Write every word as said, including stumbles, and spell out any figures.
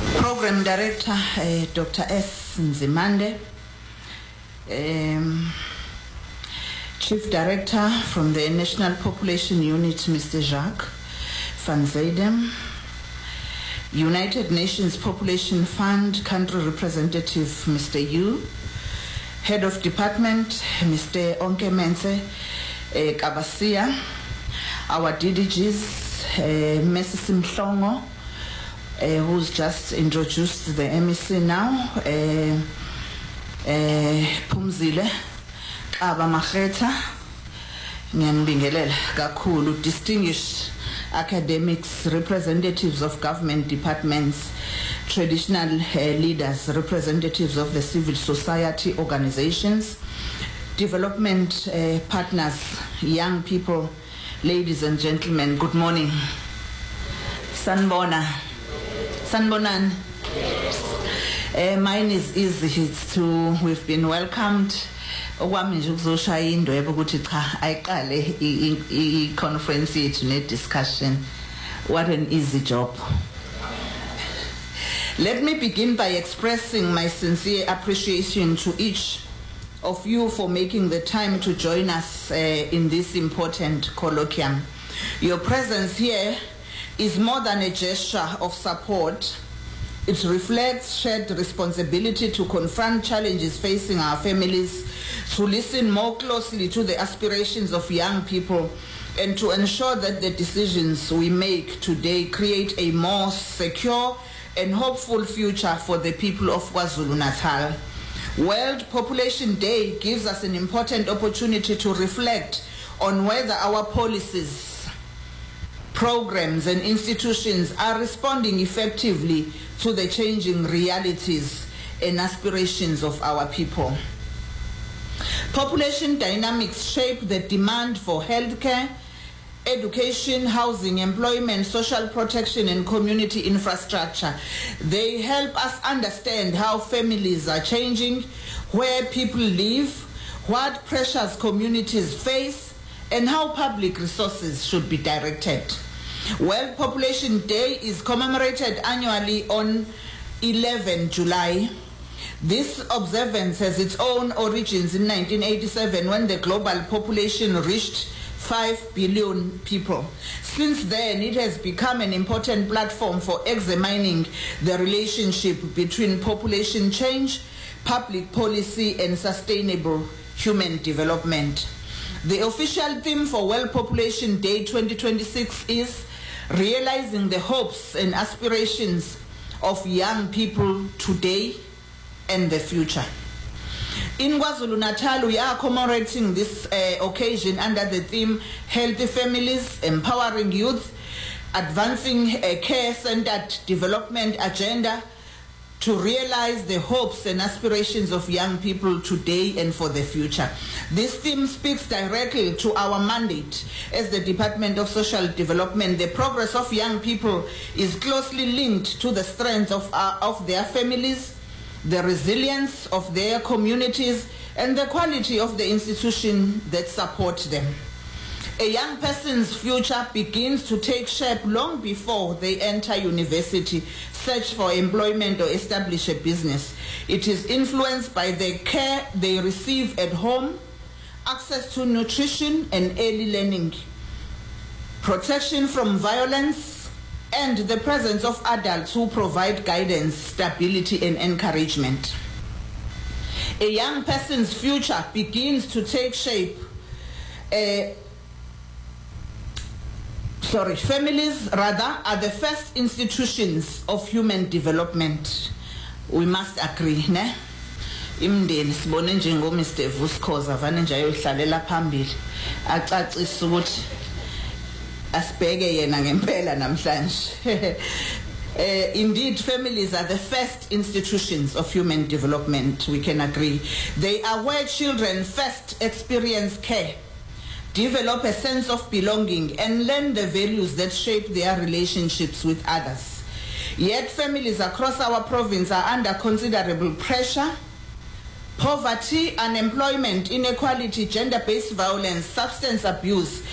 Program Director uh, Doctor S. Nzimande, um, Chief Director from the National Population Unit, Mister Jacques van Zeidem, United Nations Population Fund Country Representative, Mister Yu, Head of Department, Mister Onke Mense uh, Kabasia, our D D Gs, uh, Missus Mhlongo, uh, who's just introduced the M E C now, uh, uh, Pumzile, Aba Macheta, Nyanbingelela, Gakulu, distinguished academics, representatives of government departments, traditional uh, leaders, representatives of the civil society organizations, development uh, partners, young people, ladies and gentlemen, good morning. Sanbona. Sanbonan. Uh, mine is easy. It's to, we've been welcomed. Okwami nje ukuzoshaya indwebo ukuthi cha ayiqale i-conference yethu ne-discussion. What an easy job. Let me begin by expressing my sincere appreciation to each of you for making the time to join us uh, in this important colloquium. Your presence here is more than a gesture of support. It reflects shared responsibility to confront challenges facing our families, to listen more closely to the aspirations of young people, and to ensure that the decisions we make today create a more secure and hopeful future for the people of KwaZulu-Natal. World Population Day gives us an important opportunity to reflect on whether our policies, programs, and institutions are responding effectively to the changing realities and aspirations of our people. Population dynamics shape the demand for healthcare, education, housing, employment, social protection, and community infrastructure. They help us understand how families are changing, where people live, what pressures communities face, and how public resources should be directed. World Population Day is commemorated annually on the eleventh of July. This observance has its own origins in nineteen eighty-seven when the global population reached five billion people. Since then, it has become an important platform for examining the relationship between population change, public policy, and sustainable human development. The official theme for World Population Day twenty twenty-six is realizing the hopes and aspirations of young people today and the future. In KwaZulu-Natal, we are commemorating this uh, occasion under the theme Healthy Families, Empowering Youth, Advancing a Care-Centered Development Agenda to realize the hopes and aspirations of young people today and for the future. This theme speaks directly to our mandate as the Department of Social Development. The progress of young people is closely linked to the strength of, our, of their families, the resilience of their communities, and the quality of the institution that support them. A young person's future begins to take shape long before they enter university, search for employment, or establish a business. It is influenced by the care they receive at home, access to nutrition and early learning, protection from violence, and the presence of adults who provide guidance, stability, and encouragement. A young person's future begins to take shape. Uh, sorry, families rather are the first institutions of human development. We must agree, ne? Imndeni sibone njengo Mister Vuskhoza vane nje ayohlalela phambili acacisa ukuthi asibheke yena ngempela namhlanje. Uh, indeed, families are the first institutions of human development, we can agree. They are where children first experience care, develop a sense of belonging, and learn the values that shape their relationships with others. Yet families across our province are under considerable pressure. Poverty, unemployment, inequality, gender-based violence, substance abuse,